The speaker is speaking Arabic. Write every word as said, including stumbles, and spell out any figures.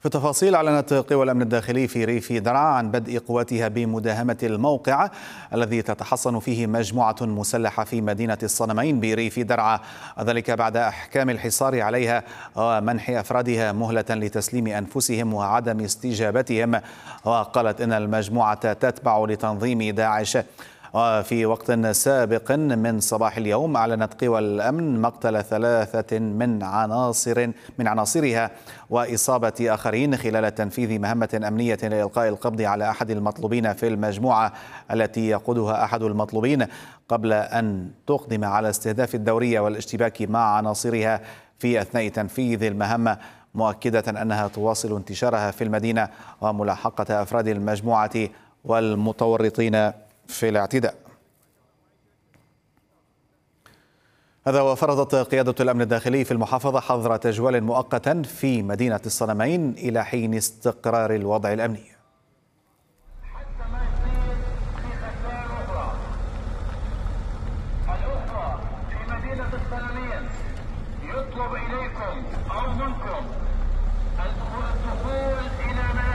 في التفاصيل، أعلنت قوى الأمن الداخلي في ريف درعا عن بدء قواتها بمداهمة الموقع الذي تتحصن فيه مجموعة مسلحة في مدينة الصنمين بريف درعا، ذلك بعد إحكام الحصار عليها ومنح أفرادها مهلة لتسليم أنفسهم وعدم استجابتهم. وقالت إن المجموعة تتبع لتنظيم داعش. وفي وقت سابق من صباح اليوم أعلنت قوى الأمن مقتل ثلاثة من عناصر من عناصرها وإصابة آخرين خلال تنفيذ مهمة أمنية لإلقاء القبض على أحد المطلوبين في المجموعة التي يقودها أحد المطلوبين، قبل أن تقدم على استهداف الدورية والاشتباك مع عناصرها في أثناء تنفيذ المهمة، مؤكدة أنها تواصل انتشارها في المدينة وملاحقة أفراد المجموعة والمتورطين في الاعتداء. هذا وفرضت قيادة الأمن الداخلي في المحافظة حظر تجوال مؤقتا في مدينة الصنمين إلى حين استقرار الوضع الأمني. حتى ما يصير في خسائر أخرى. الأخرى في مدينة الصنمين يطلب إليكم أو منكم الدخول إلى